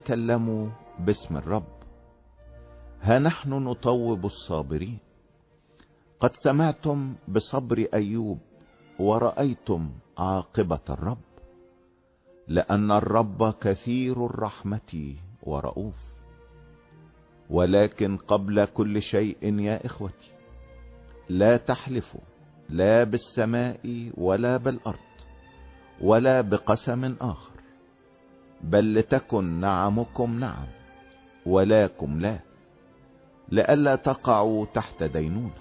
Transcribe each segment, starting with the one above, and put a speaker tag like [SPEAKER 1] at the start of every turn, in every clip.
[SPEAKER 1] تكلموا باسم الرب. ها نحن نطوب الصابرين. قد سمعتم بصبر أيوب ورأيتم عاقبة الرب، لأن الرب كثير الرحمة ورؤوف. ولكن قبل كل شيء يا إخوتي، لا تحلفوا لا بالسماء ولا بالأرض ولا بقسم آخر، بل لتكن نعمكم نعم ولاكم لا، لئلا تقعوا تحت دينونة.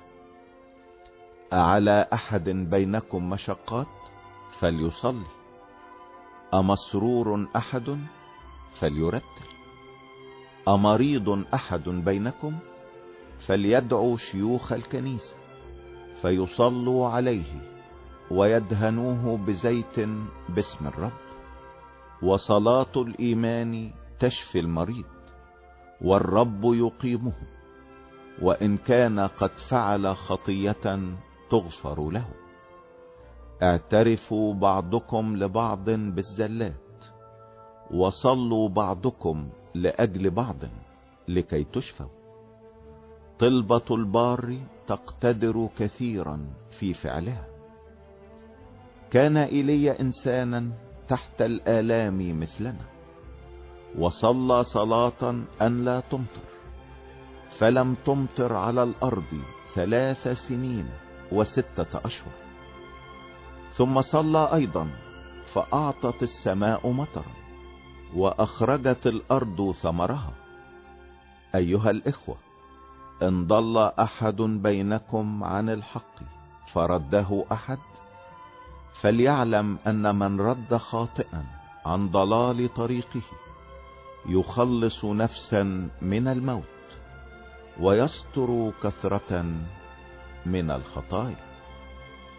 [SPEAKER 1] أعلى أحد بينكم مشقات فليصلي، أمسرور أحد فليرتل، أمريض أحد بينكم فليدعو شيوخ الكنيسة فيصلوا عليه ويدهنوه بزيت باسم الرب. وصلاة الإيمان تشفي المريض والرب يقيمه، وإن كان قد فعل خطية تغفر له. اعترفوا بعضكم لبعض بالزلات، وصلوا بعضكم لأجل بعض لكي تشفوا. طلبة البار تقتدر كثيرا في فعلها. كان إيليا إنسانا تحت الآلام مثلنا، وصلى صلاة أن لا تمطر، فلم تمطر على الأرض 3 سنين و6 أشهر. ثم صلى أيضا فأعطت السماء مطرا، وأخرجت الأرض ثمرها. أيها الإخوة، إن ضل أحد بينكم عن الحق فرده أحد، فليعلم أن من رد خاطئا عن ضلال طريقه يخلص نفسا من الموت، ويستر كثرة من الخطايا.